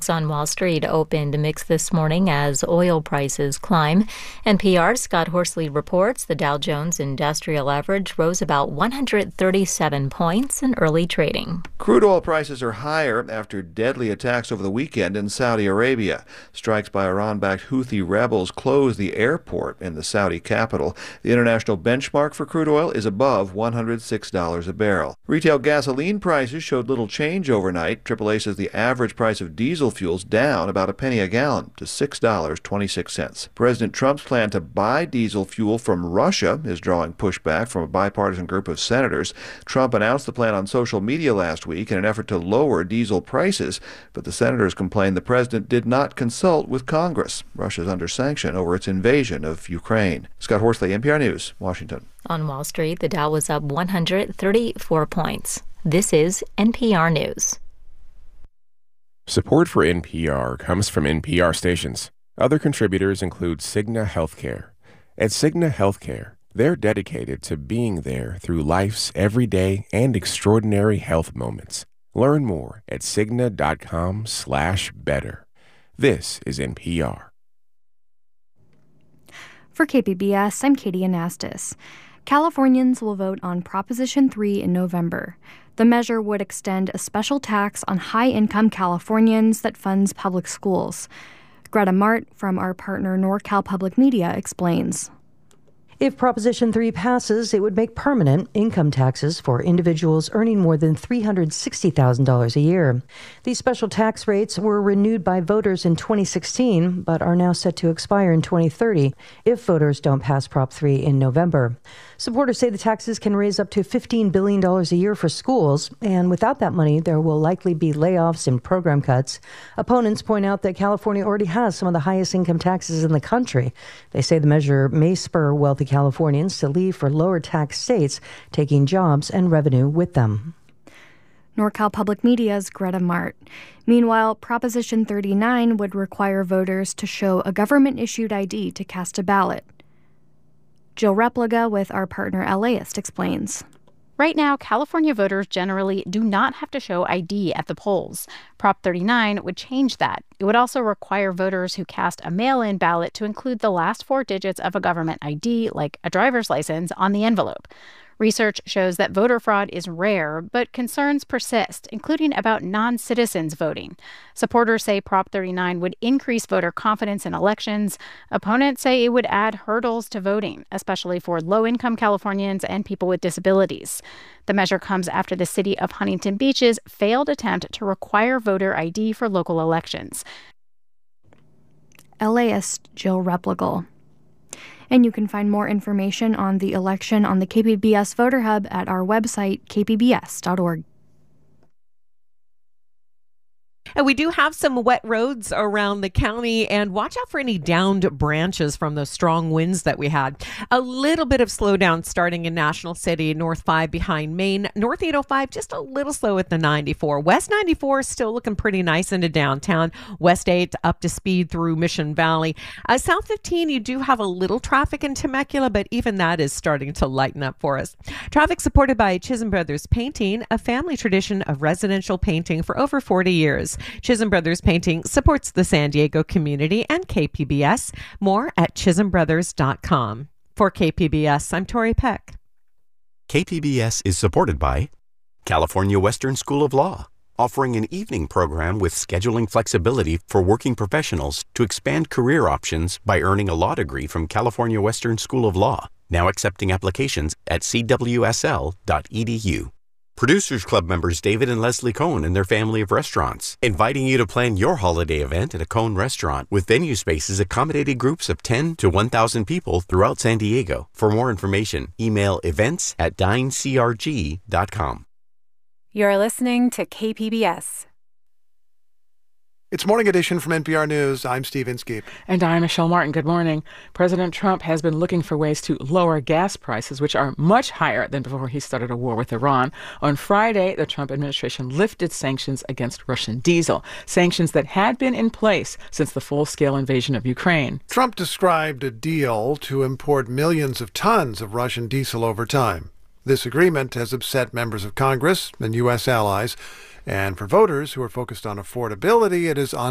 Stocks on Wall Street opened mixed this morning as oil prices climb. NPR's Scott Horsley reports the Dow Jones Industrial Average rose about 137 points in early trading. Crude oil prices are higher after deadly attacks over the weekend in Saudi Arabia. Strikes by Iran-backed Houthi rebels closed the airport in the Saudi capital. The international benchmark for crude oil is above $106 a barrel. Retail gasoline prices showed little change overnight. AAA says the average price of diesel fuel's down about a penny a gallon to $6.26. President Trump's plan to buy diesel fuel from Russia is drawing pushback from a bipartisan group of senators. Trump announced the plan on social media last week in an effort to lower diesel prices, but the senators complained the president did not consult with Congress. Russia's under sanction over its invasion of Ukraine. Scott Horsley, NPR News, Washington. On Wall Street, the Dow was up 134 points. This is NPR News. Support for NPR comes from NPR stations. Other contributors include Cigna Healthcare. At Cigna Healthcare, they're dedicated to being there through life's everyday and extraordinary health moments. Learn more at Cigna.com/better. This is NPR. For KPBS, I'm Katie Anastas. Californians will vote on Proposition 3 in November. The measure would extend a special tax on high-income Californians that funds public schools. Greta Mart from our partner NorCal Public Media explains. If Proposition 3 passes, it would make permanent income taxes for individuals earning more than $360,000 a year. These special tax rates were renewed by voters in 2016, but are now set to expire in 2030 if voters don't pass Prop 3 in November. Supporters say the taxes can raise up to $15 billion a year for schools, and without that money, there will likely be layoffs and program cuts. Opponents point out that California already has some of the highest income taxes in the country. They say the measure may spur wealthy Californians to leave for lower tax states, taking jobs and revenue with them. NorCal Public Media's Greta Mart. Meanwhile, Proposition 39 would require voters to show a government-issued ID to cast a ballot. Jill Repliga with our partner LAist explains. Right now, California voters generally do not have to show ID at the polls. Prop 39 would change that. It would also require voters who cast a mail-in ballot to include the last four digits of a government ID, like a driver's license, on the envelope. Research shows that voter fraud is rare, but concerns persist, including about non-citizens voting. Supporters say Prop 39 would increase voter confidence in elections. Opponents say it would add hurdles to voting, especially for low-income Californians and people with disabilities. The measure comes after the city of Huntington Beach's failed attempt to require voter ID for local elections. LAist Jill Repligal. And you can find more information on the election on the KPBS Voter Hub at our website, kpbs.org. And we do have some wet roads around the county, and watch out for any downed branches from those strong winds that we had. A little bit of slowdown starting in National City, North 5 behind Main. North 805 just a little slow at the 94. West 94 is still looking pretty nice into downtown. West 8 up to speed through Mission Valley. South 15, you do have a little traffic in Temecula, but even that is starting to lighten up for us. Traffic supported by Chisholm Brothers Painting, a family tradition of residential painting for over 40 years. Chisholm Brothers Painting supports the San Diego community and KPBS. More at chisholmbrothers.com. For KPBS, I'm Tori Peck. KPBS is supported by California Western School of Law, offering an evening program with scheduling flexibility for working professionals to expand career options by earning a law degree from California Western School of Law. Now accepting applications at cwsl.edu. Producers Club members David and Leslie Cohn and their family of restaurants, inviting you to plan your holiday event at a Cohn restaurant with venue spaces accommodating groups of 10 to 1,000 people throughout San Diego. For more information, email events@dinecrg.com. You're listening to KPBS. It's Morning Edition from NPR News. I'm Steve Inskeep. And I'm Michelle Martin. Good morning. President Trump has been looking for ways to lower gas prices, which are much higher than before he started a war with Iran. On Friday, the Trump administration lifted sanctions against Russian diesel, sanctions that had been in place since the full-scale invasion of Ukraine. Trump described a deal to import millions of tons of Russian diesel over time. This agreement has upset members of Congress and U.S. allies. And for voters who are focused on affordability, it is on